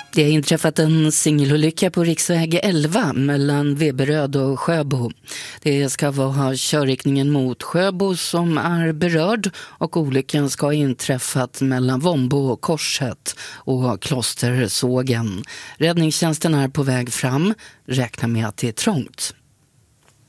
Det har inträffat en singelolycka på riksväg 11 mellan Veberöd och Sjöbo. Det ska vara körriktningen mot Sjöbo som är berörd och olyckan ska ha inträffat mellan Vombo och Korset och Klostersågen. Räddningstjänsten är på väg fram, räknar med att det är trångt.